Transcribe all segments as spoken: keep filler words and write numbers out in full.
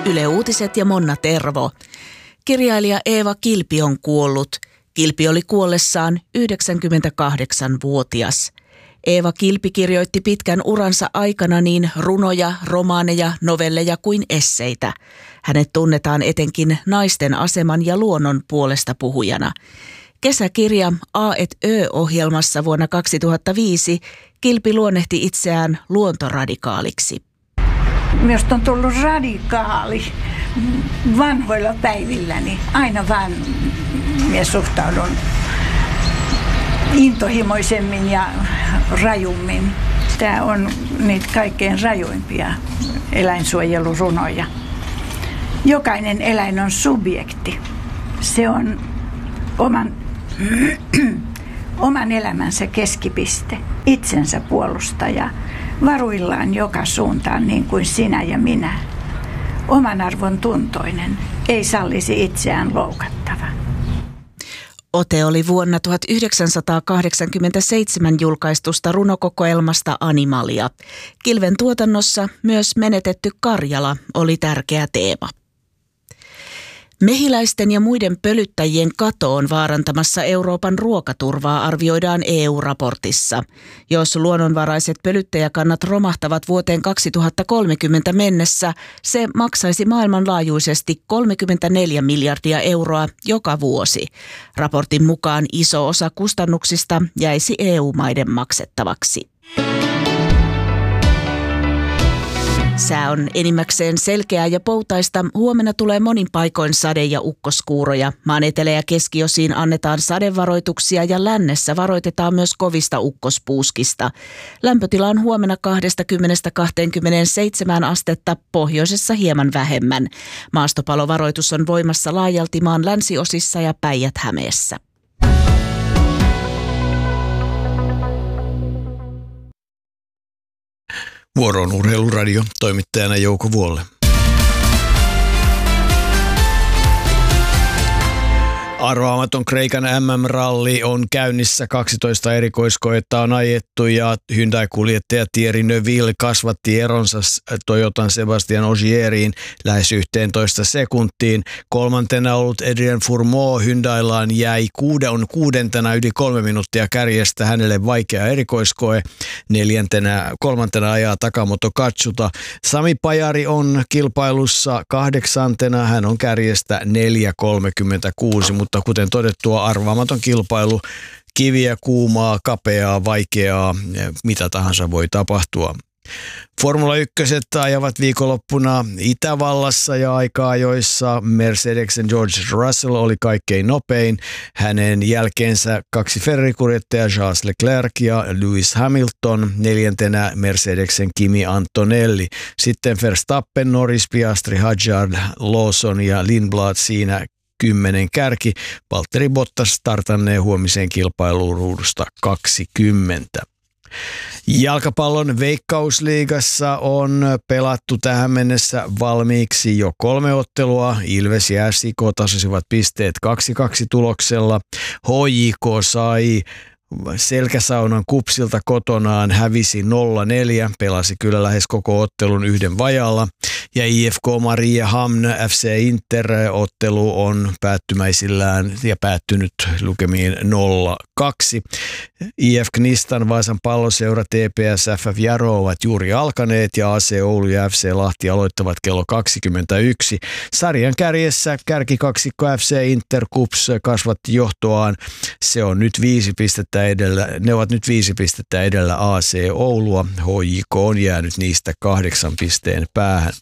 Yle Uutiset ja Monna Tervo. Kirjailija Eeva Kilpi on kuollut. Kilpi oli kuollessaan yhdeksänkymmentäkahdeksanvuotias. Eeva Kilpi kirjoitti pitkän uransa aikana niin runoja, romaaneja, novelleja kuin esseitä. Hänet tunnetaan etenkin naisten aseman ja luonnon puolesta puhujana. Kesäkirja A et Ö-ohjelmassa vuonna kaksituhattaviisi Kilpi luonnehti itseään luontoradikaaliksi. Minusta on tullut radikaali vanhoilla päivilläni. Aina vaan minä suhtaudun intohimoisemmin ja rajummin. Tämä on niitä kaikkein rajuimpia eläinsuojelurunoja. Jokainen eläin on subjekti. Se on oman, oman elämänsä keskipiste, itsensä puolustaja, varuillaan joka suuntaan niin kuin sinä ja minä. Oman arvon tuntoinen, ei sallisi itseään loukattava. Ote oli vuonna tuhatyhdeksänsataakahdeksankymmentäseitsemän julkaistusta runokokoelmasta Animalia. Kilven tuotannossa myös menetetty Karjala oli tärkeä teema. Mehiläisten ja muiden pölyttäjien kato on vaarantamassa Euroopan ruokaturvaa, arvioidaan E U-raportissa. Jos luonnonvaraiset pölyttäjäkannat romahtavat vuoteen kaksituhattakolmekymmentä mennessä, se maksaisi maailmanlaajuisesti kolmekymmentäneljä miljardia euroa joka vuosi. Raportin mukaan iso osa kustannuksista jäisi E U-maiden maksettavaksi. Sää on enimmäkseen selkeää ja poutaista. Huomenna tulee monin paikoin sade- ja ukkoskuuroja. Maan etelä- ja keskiosiin annetaan sadevaroituksia ja lännessä varoitetaan myös kovista ukkospuuskista. Lämpötila on huomenna kaksikymmentä kaksikymmentäseitsemän astetta, pohjoisessa hieman vähemmän. Maastopalovaroitus on voimassa laajalti maan länsiosissa ja Päijät-Hämeessä. Vuoroon Urheiluradio, toimittajana Jouko Vuolle. Arvaamaton Kreikan M M-ralli on käynnissä. kaksitoista erikoiskoetta on ajettu ja Hyundai-kuljettaja Thierry Neuville kasvatti eronsa Toyotan Sebastian Ogieriin lähes yhteentoista sekuntiin. Kolmantena ollut Adrien Fourmaux Hyundaillaan jäi kuuden, on kuudentena yli kolme minuuttia kärjestä, hänelle vaikea erikoiskoe. Neljäntenä, kolmantena ajaa Takamoto Katsuta. Sami Pajari on kilpailussa kahdeksantena, hän on kärjestä neljä kolmekymmentäkuusi, mutta Mutta kuten todettua, arvaamaton kilpailu, kiviä, kuumaa, kapeaa, vaikeaa, mitä tahansa voi tapahtua. Formula yksi ajavat viikonloppuna Itävallassa ja aikaa, joissa Mercedesen George Russell oli kaikkein nopein. Hänen jälkeensä kaksi Ferrari-kuljettajaa Charles Leclerc ja Lewis Hamilton, neljäntenä Mercedesen Kimi Antonelli. Sitten Verstappen, Norris, Piastri, Hadjar, Lawson ja Lindblad siinä kymmenen kärki. Valtteri Bottas startannee huomiseen kilpailuun ruudusta kaksikymmentä. Jalkapallon Veikkausliigassa on pelattu tähän mennessä valmiiksi jo kolme ottelua. Ilves ja S I K tasasivat pisteet kaksi kaksi tuloksella. H J K sai Selkäsaunan Kupsilta kotonaan, hävisi nolla neljä, pelasi kyllä lähes koko ottelun yhden vajalla. Ja I F K Mariehamn F C Inter-ottelu on päättymäisillään ja päättynyt lukemiin nolla kaksi. I F Knistan, Vaasan palloseura, T P S, F F Jaro ovat juuri alkaneet ja A C Oulu ja F C Lahti aloittavat kello kaksikymmentäyksi. Sarjan kärjessä kärkikaksikko F C Inter Kups kasvatti johtoaan. Se on nyt viisi pistettä edellä, ne ovat nyt viisi pistettä edellä A C Oulua. H J K on jäänyt niistä kahdeksan pisteen päähän.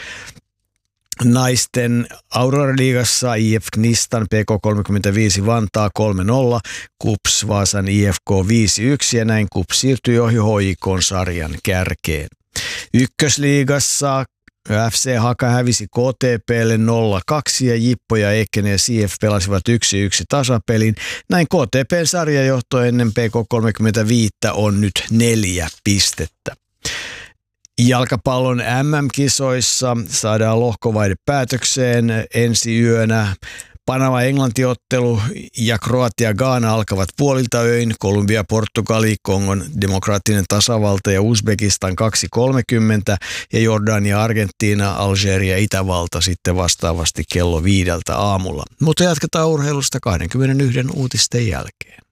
Naisten Aurora-liigassa I F Knistan P K kolmekymmentäviisi Vantaa kolme nolla, Kups Vaasan I F K viisi yksi ja näin Kups siirtyi ohi H J K:n sarjan kärkeen. Ykkösliigassa F C Haka hävisi K T P:lle nolla kaksi ja Jippo ja Ekene ja C F pelasivat yksi yksi tasapelin. Näin K T P:n sarjajohto ennen P K kolmekymmentäviisi on nyt neljä pistettä. Jalkapallon M M-kisoissa saadaan lohkovaihde päätökseen ensi yönä. Panama-Englanti-ottelu ja Kroatia-Gaana alkavat puolilta öin, Kolumbia-Portugali, Kongon demokraattinen tasavalta ja Uzbekistan kaksi kolmekymmentä ja Jordania, Argentiina, Algeria, Itävalta sitten vastaavasti kello viideltä aamulla. Mutta jatketaan urheilusta kaksikymmentäyksi uutisten jälkeen.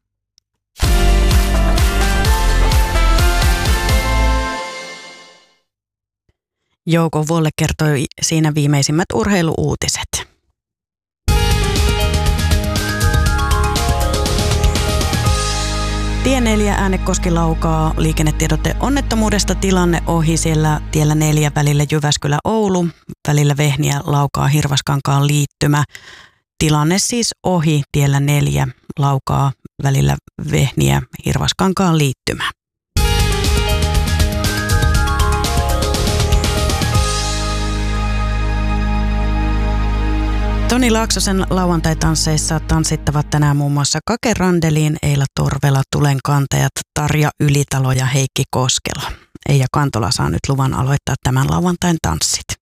Jouko Vuolle kertoi siinä viimeisimmät urheiluuutiset. Tie neljä Äänekoski Laukaa, liikennetiedote onnettomuudesta, tilanne ohi siellä tiellä neljä välillä Jyväskylä-Oulu, välillä Vehniä Laukaa Hirvaskankaan liittymä. Tilanne siis ohi tiellä neljä Laukaa välillä Vehniä Hirvaskankaan liittymä. Toni Laaksosen lauantai-tansseissa tanssittavat tänään muun muassa Kake Randelin, Eila Torvela, Tulen kantajat, Tarja Ylitalo ja Heikki Koskela. Eija Kantola saa nyt luvan aloittaa tämän lauantain tanssit.